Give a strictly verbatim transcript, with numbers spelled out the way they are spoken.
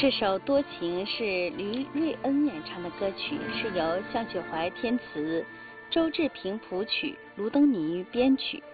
这首《多情》是黎瑞恩演唱的歌曲，是由向雪怀填词，周志平谱曲，卢东尼编曲。